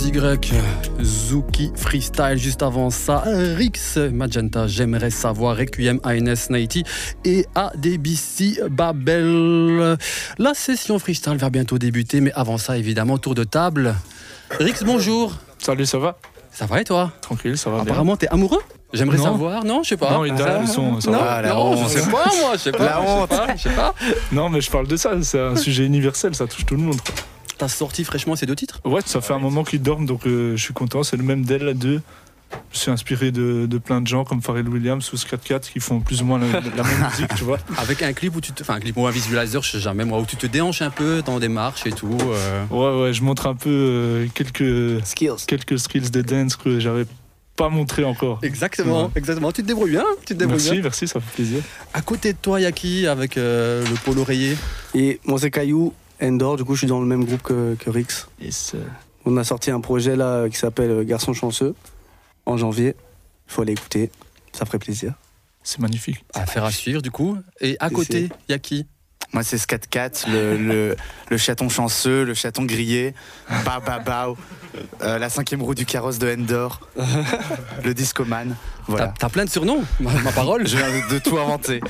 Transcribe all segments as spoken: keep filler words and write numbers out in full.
Y, Zuki Freestyle, juste avant ça, Rix, Magenta, J'aimerais savoir, Requiem, A N S quatre-vingt-dix et A D B C Babel. La session freestyle va bientôt débuter, mais avant ça, évidemment, tour de table. Rix, bonjour. Salut, ça va? Ça va et toi? Tranquille, ça va bien. Apparemment, t'es amoureux? J'aimerais non. savoir, non, je sais pas. Non, il a le son. Ça non, va. la non, honte. Je sais pas, moi, je sais pas. La honte. Je sais pas, je sais pas. Non, mais je parle de ça, c'est un sujet universel, ça touche tout le monde. T'as sorti fraîchement ces deux titres? Ouais, ça fait un moment qu'ils dorment, donc euh, je suis content. C'est le même d'elle, la deux. Je suis inspiré de, de plein de gens comme Pharrell Williams ou Scat Cat qui font plus ou moins la, la même musique, tu vois. Avec un clip où tu te. Enfin, un clip ou un visualizer, je sais jamais moi, où tu te déhanches un peu dans des marches et tout. Euh... Ouais, ouais, je montre un peu euh, quelques skills. quelques skills de dance que j'avais pas montré encore. Exactement, ouais. exactement. Tu te débrouilles bien, tu te débrouilles merci, bien. Merci, ça fait plaisir. À côté de toi, il y a qui avec euh, le polo rayé? Et moi, c'est Caillou, Endor. Du coup, je suis dans le même groupe que, que Rix. Yes. On a sorti un projet là qui s'appelle Garçon chanceux en janvier. Il faut aller écouter, ça ferait plaisir. C'est magnifique. Affaire à suivre, du coup. Et à côté, il y a qui? Moi, c'est Scat Cat, le, le, le chaton chanceux, le chaton grillé, Bao Bao Bao, euh, la cinquième roue du carrosse de Endor, le discoman. Voilà. T'as, t'as plein de surnoms, ma, ma parole. Je viens de, de tout inventer.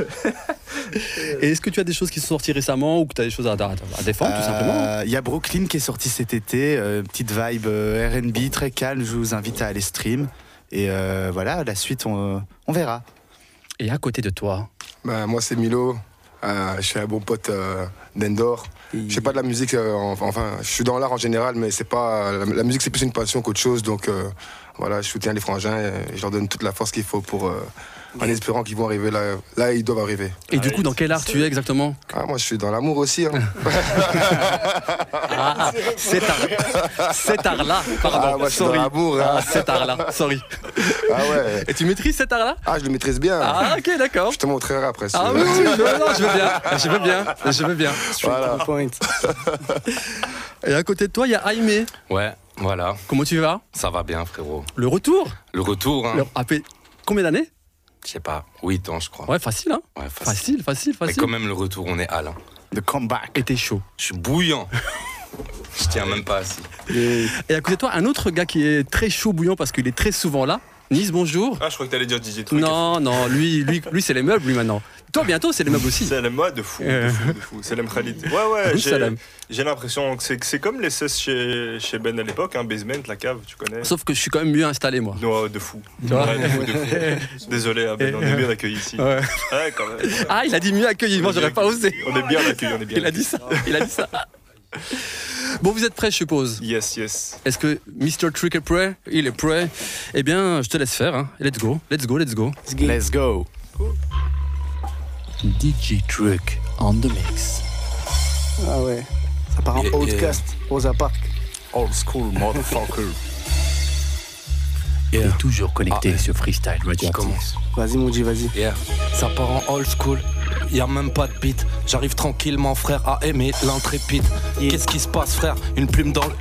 Et est-ce que tu as des choses qui sont sorties récemment ou que tu as des choses à, à, à défendre, euh, tout simplement? Il y a Brooklyn qui est sorti cet été, euh, petite vibe euh, R and B, très calme. Je vous invite à aller stream. Et euh, voilà, la suite, on, on verra. Et à côté de toi? Bah, moi, c'est Milo. Euh, je suis un bon pote euh, d'Endor. Et... Je fais pas de la musique, euh, enfin, je suis dans l'art en général, mais c'est pas la, la musique, c'est plus une passion qu'autre chose. Donc euh, voilà, je soutiens les frangins et je leur donne toute la force qu'il faut pour, euh, en espérant qu'ils vont arriver là, là ils doivent arriver. Et ah, du coup, dans quel art tu es exactement? Ah, moi, je suis dans l'amour aussi. Hein. ah, cet art, cet art-là, pardon. Ah, moi, je suis sorry. dans l'amour. Hein. Ah, cet art-là, sorry. Ah ouais. Et tu maîtrises cet art-là? Ah, je le maîtrise bien. Ah, ok, d'accord. Je te montrerai après. Ah oui, oui, je, non, je veux bien, je veux bien, je veux bien. Voilà. Et à côté de toi, il y a Aimé. Ouais, voilà. Comment tu vas? Ça va bien, frérot. Le retour? Le retour, hein. Le... Après combien d'années? Je sais pas, huit ans, je crois. Ouais, facile, hein. Ouais, facile. Facile, facile, facile. Mais quand même, le retour, on est hal. Hein. The comeback. Et t'es chaud. Je suis bouillant. Je tiens même pas assis. Et... Et à côté de toi, un autre gars qui est très chaud bouillant parce qu'il est très souvent là. Nice, bonjour. Ah, je crois que t'allais dire D J Truc. Non, non, lui, lui, lui, c'est les meubles, lui, maintenant. Toi, bientôt, c'est les meubles aussi. C'est les modes de fou, de fou, de fou. C'est les Khalid. Ouais, ouais, j'ai, j'ai l'impression que c'est, que c'est comme les cesses chez, chez Ben à l'époque, hein, Basement, la cave, tu connais. Sauf que je suis quand même mieux installé, moi. Non, de fou. Tu vois ouais, de fou, de fou. Désolé, hein, Ben, on est bien accueillis ici. Ouais. Ouais, quand même. Ouais. Ah, il a dit mieux accueilli, moi, j'aurais pas osé. On est bien accueillis, on est bien Il a dit ça, il a dit ça. Bon, vous êtes prêts, je suppose? Yes, yes. Est-ce que mister Trick est prêt? Il est prêt. Eh bien, je te laisse faire. Hein. Let's go, let's go, let's go. Let's go. D J Truc on the mix. Ah ouais, ça part en yeah, Outcast, yeah. Rosa Parks. Old school, motherfucker. Yeah. Et toujours connecté ah, sur Freestyle Radio. Commence. Vas-y, mon G, vas-y. Yeah. Ça part en old school. Y'a même pas de beat. J'arrive tranquillement, frère, à aimer l'intrépide. Yeah. Qu'est-ce qui se passe, frère? Une plume dans le